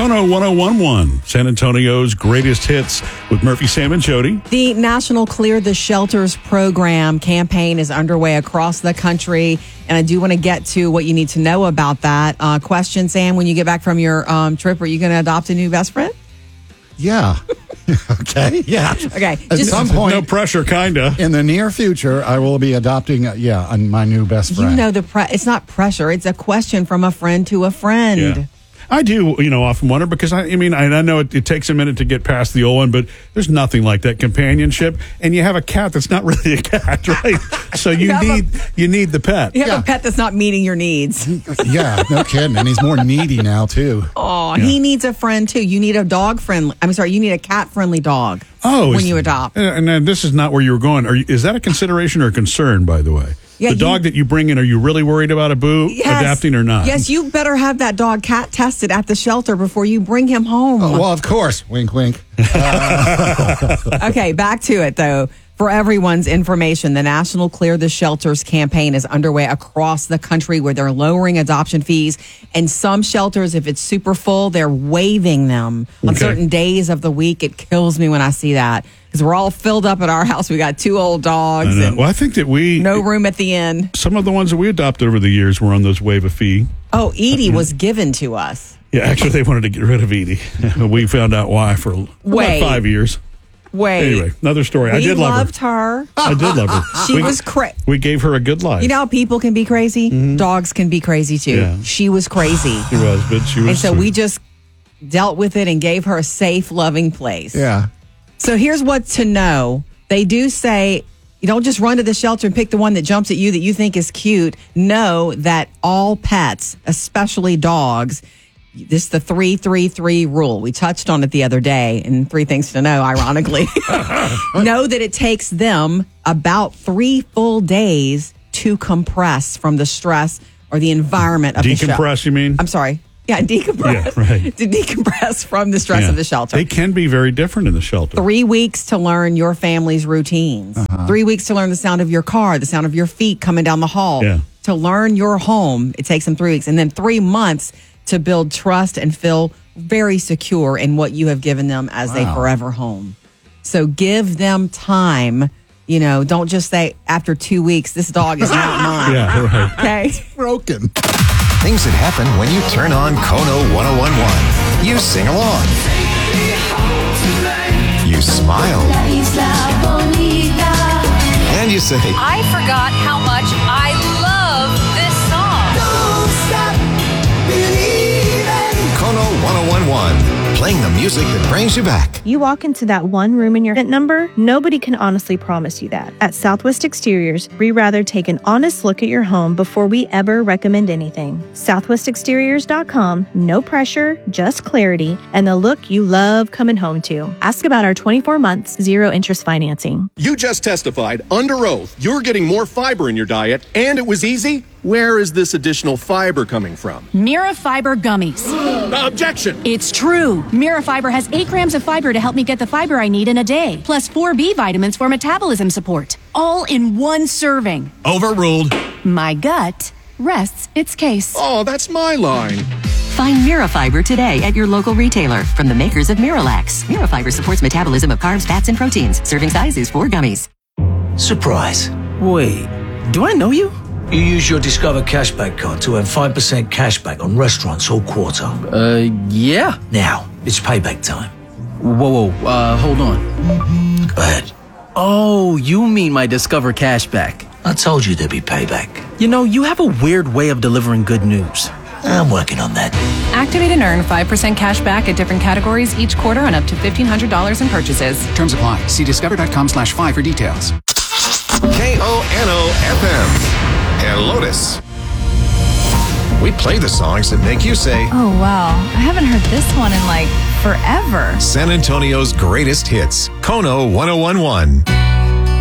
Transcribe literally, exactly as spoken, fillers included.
Kono one oh one one, San Antonio's greatest hits with Murphy, Sam, and Jody. The National Clear the Shelters program campaign is underway across the country, and I do want to get to what you need to know about that. Uh, question, Sam, when you get back from your um, trip, are you going to adopt a new best friend? Yeah. Okay. Yeah. Okay. At Just, some point, No pressure, kind of. in the near future, I will be adopting, uh, yeah, uh, my new best friend. you know, the pre- it's not pressure. It's a question from a friend to a friend. Yeah. I do, you know, often wonder because I, I mean, I, I know it, it takes a minute to get past the old one, but there's nothing like that companionship. And you have a cat that's not really a cat, right? So you, You have need you need the pet. You have Yeah. a pet that's not meeting your needs. Yeah, no kidding. And he's more needy now, too. Oh, he needs a friend too. You need a dog friendly. I'm sorry, you need a cat friendly dog. Oh, when is- you adopt. And then this is not where you were going. Are you, is that a consideration or a concern, by the way? Yeah, the you- dog that you bring in, are you really worried about a boo Yes. adapting or not? Yes, you better have that dog cat tested at the shelter before you bring him home. Oh, well, of course. Wink, wink. Okay, back to it though. For everyone's information, the National Clear the Shelters campaign is underway across the country where they're lowering adoption fees. And some shelters, if it's super full, they're waiving them on Okay. certain days of the week. It kills me when I see that because we're all filled up at our house. We got two old I dogs know. and Well, I think that we, no room at the inn. some of the ones that we adopted over the years were on those waive a fee. Oh, Edie was given to us. Yeah, actually, they wanted to get rid of Edie. We found out why for about Wait. five years. Wait. Anyway, another story. I we did love loved her. her. I did love her. She we, was cra- We gave her a good life. You know how people can be crazy? Dogs can be crazy too. Yeah. She was crazy. she was, but she was. And so sweet. we just dealt with it and gave her a safe, loving place. Yeah. So here's what to know. They do say you don't just run to the shelter and pick the one that jumps at you that you think is cute. Know that all pets, especially dogs, this is the three three three rule. We touched on it the other day in Three Things to Know, ironically. Know that it takes them about three full days to compress from the stress or the environment of the shelter. Decompress, you mean? I'm sorry. Yeah, decompress. Yeah, right. To decompress from the stress Yeah. of the shelter. They can be very different in the shelter. Three weeks to learn your family's routines. Uh-huh. Three weeks to learn the sound of your car, the sound of your feet coming down the hall. Yeah. To learn your home, it takes them three weeks. And then three months to build trust and feel very secure in what you have given them as a Wow. forever home. So give them time. You know, don't just say after two weeks, this dog is not mine. Yeah, right. Okay. Broken. Things that happen when you turn on Kono one oh one one. You sing along. You smile. And you say, I forgot how much I love this song. Kono one oh one one. Playing the music that brings you back. You walk into that one room in your rent number, nobody can honestly promise you that. At Southwest Exteriors, we rather take an honest look at your home before we ever recommend anything. southwest exteriors dot com, no pressure, just clarity, and the look you love coming home to. Ask about our twenty-four months, zero interest financing. You just testified under oath you're getting more fiber in your diet, and it was easy. Where is this additional fiber coming from? Mira Fiber Gummies. Objection! It's true. Mira Fiber has eight grams of fiber to help me get the fiber I need in a day, plus four B vitamins for metabolism support, all in one serving. Overruled. My gut rests its case. Oh, that's my line. Find Mirafiber today at your local retailer from the makers of Miralax. Mirafiber supports metabolism of carbs, fats, and proteins. Serving size is four gummies. Surprise. Wait, do I know you? You use your Discover Cashback card to earn five percent cashback on restaurants all quarter. Uh, yeah. Now, it's payback time. Whoa, whoa, uh, hold on. Go ahead. Oh, you mean my Discover Cashback. I told you there'd be payback. You know, you have a weird way of delivering good news. I'm working on that. Activate and earn five percent cash back at different categories each quarter on up to fifteen hundred dollars in purchases. Terms apply. See discover.com slash five for details. K O N O F M and Lotus. We play the songs that make you say, oh, wow. I haven't heard this one in like forever. San Antonio's greatest hits. Kono one oh one one.